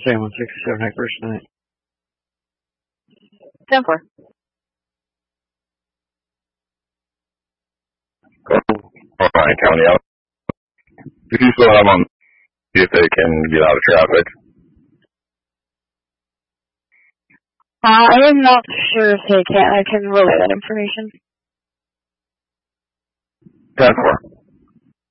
Sam 167, Hack First Night. 10-4. Alright, County out. If you still have on, see if they can get out of traffic. I am not sure if they can. I can relay that information. 10-4.